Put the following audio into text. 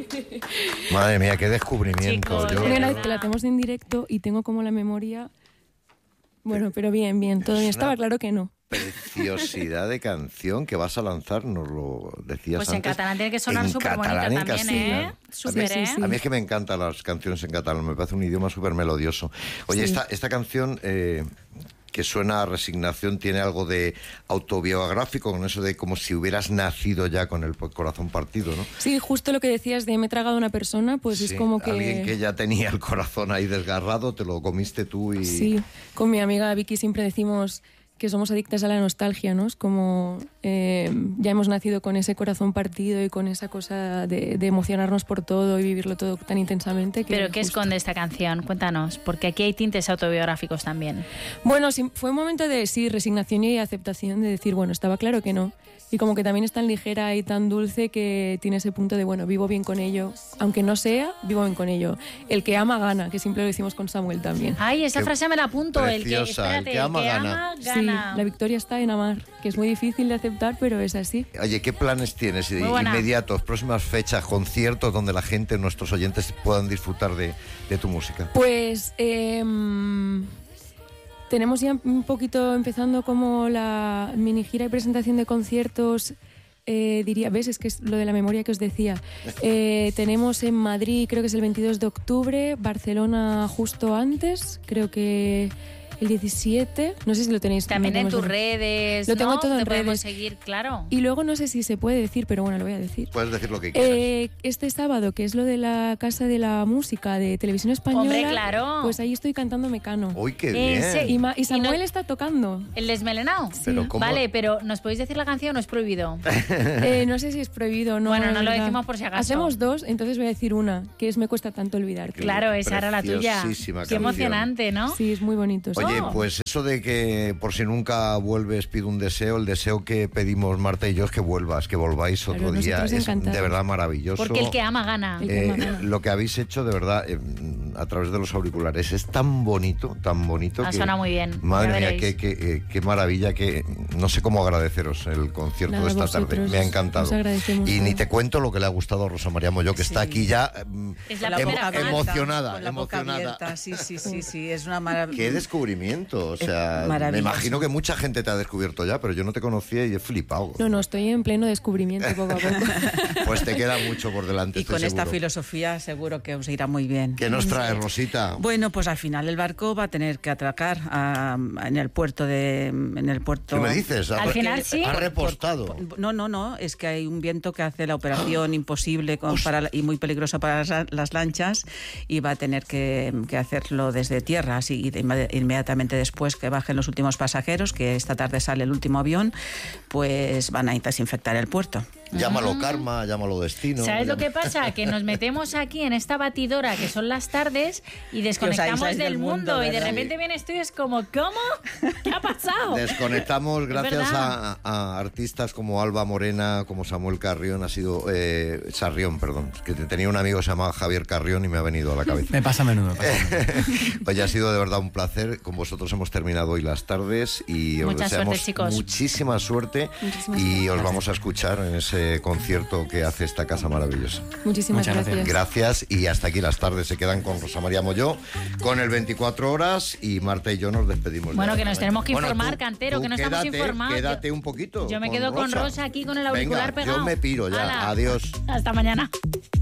Madre mía, qué descubrimiento. Chicos, Primera vez que la hacemos en directo y tengo como la memoria... Bueno, pero bien, todo bien. Estaba claro que no. Preciosidad de canción que vas a lanzar, nos lo decías Pues antes. en catalán tiene que sonar súper bonita catalán, en también, castellano. Súper, Sí, sí. A mí es que me encantan las canciones en catalán, me parece un idioma súper melodioso. Oye, Sí. esta canción que suena a resignación tiene algo de autobiográfico, con eso de como si hubieras nacido ya con el corazón partido, ¿no? Sí, justo lo que decías de me he tragado a una persona, pues Sí, es como que... alguien que ya tenía el corazón ahí desgarrado, te lo comiste tú y... Sí, con mi amiga Vicky siempre decimos que somos adictas a la nostalgia, ¿no? Es como ya hemos nacido con ese corazón partido y con esa cosa de emocionarnos por todo y vivirlo todo tan intensamente. Que ¿Pero qué esconde esta canción? Cuéntanos, porque aquí hay tintes autobiográficos también. Bueno, sí, fue un momento de resignación y aceptación, de decir, bueno, estaba claro que no. Y como que también es tan ligera y tan dulce que tiene ese punto de, bueno, vivo bien con ello. Aunque no sea, vivo bien con ello. El que ama, gana, que siempre lo decimos con Samuel también. Ay, esa Qué frase me la apunto. preciosa, el que ama, gana. Sí, la victoria está en amar, que es muy difícil de aceptar, pero es así. Oye, ¿qué planes tienes Muy buena. inmediatos, próximas fechas, conciertos donde la gente, nuestros oyentes, puedan disfrutar de tu música? Pues tenemos ya un poquito empezando como la mini gira y presentación de conciertos. Diría, ¿ves? Es que es lo de la memoria que os decía. Tenemos en Madrid, creo que es el 22 de octubre, Barcelona justo antes, creo que el 17, no sé si lo tenéis. También no en tengo tus seguro. redes, Lo tengo ¿no? todo en Te podemos redes. seguir, claro. Y luego no sé si se puede decir, pero bueno, lo voy a decir. Puedes decir lo que quieras. Este sábado, que es lo de la Casa de la Música de Televisión Española, Hombre, claro. pues ahí estoy cantando Mecano. ¡Uy, qué ¿En bien! serio? Y Samuel Y no- está tocando. ¿El desmelenado? Pero ¿cómo? Vale, pero ¿nos podéis decir la canción o es prohibido? No sé si es prohibido o no. Bueno, no la lo verdad. decimos por si acaso. Hacemos dos, entonces voy a decir una, que es Me cuesta tanto olvidarte. Claro, esa era la tuya. Preciosísima Qué canción. emocionante, ¿no? Sí, es muy bonito. sí. Oye, Oh. pues eso de que por si nunca vuelves pido un deseo, el deseo que pedimos Marta y yo es que vuelvas, que volváis Claro, otro día. nosotros Es encantados. de verdad maravilloso. Porque el que ama gana. El que ama gana. Lo que habéis hecho de verdad a través de los auriculares es tan bonito Ah, que suena muy bien, Madre ya mía, veréis. qué maravilla, que no sé cómo agradeceros el concierto Nada, de esta tarde. vosotros, Me ha encantado. os agradecemos Y todo. ni te cuento lo que le ha gustado a Rosa María Molló, que está aquí ya Es la Con primera boca fan. emocionada, con la boca emocionada. abierta. Sí, es una maravilla. Qué descubrimiento, o sea, me maravilloso. imagino que mucha gente te ha descubierto ya, pero yo no te conocía y he flipado. No, estoy en pleno descubrimiento poco a poco. Pues te queda mucho por delante, Y estoy con esta seguro. filosofía seguro que os irá muy bien. ¿Qué nos trae, Rosita? Bueno, pues al final el barco va a tener que atracar en el puerto ¿Qué me dices? Al final sí. Ha repostado. No, es que hay un viento que hace la operación imposible y muy peligrosa para las lanchas y va a tener que hacerlo desde tierra, así inmediatamente después que bajen los últimos pasajeros, que esta tarde sale el último avión, pues van a desinfectar el puerto. Llámalo karma, llámalo destino. ¿Sabes lo que pasa? Que nos metemos aquí en esta batidora que son las tardes y desconectamos aísláis del del mundo mundo, y de ¿verdad? repente vienes tú y es como, ¿cómo? ¿Qué ha pasado? Desconectamos gracias verdad. a artistas como Alba Morena, como Samuel Carrión, Sarrión, perdón, que tenía un amigo que se llamaba Javier Carrión y me ha venido a la cabeza. Me pasa a menudo. Oye, ha sido de verdad un placer. Con vosotros hemos terminado hoy las tardes y os Mucha deseamos suerte, chicos. muchísima suerte Muchísimas y os vamos a escuchar en ese concierto que hace esta casa maravillosa. Muchísimas Muchas gracias. Gracias y hasta aquí las tardes. Se quedan con Rosa María Molló, con el 24 horas y Marta y yo nos despedimos. Bueno, ya. que nos tenemos que Bueno, informar, tú- Cantero, tú que no estamos informados. Quédate un poquito. Yo me quedo con Rosa aquí con el auricular Venga, pegado. yo me piro ya. Hala. Adiós. Hasta mañana.